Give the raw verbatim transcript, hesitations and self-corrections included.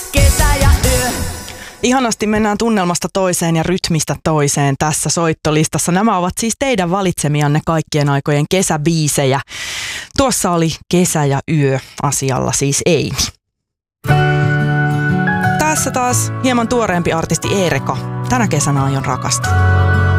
Kesä ja yö. Ihanasti mennään tunnelmasta toiseen ja rytmistä toiseen tässä soittolistassa. Nämä ovat siis teidän valitsemianne kaikkien aikojen kesäbiisejä. Tuossa oli Kesä ja yö asialla siis Eimi. Tässä taas hieman tuoreempi artisti Eereka. Tänä kesänä aion rakastaa.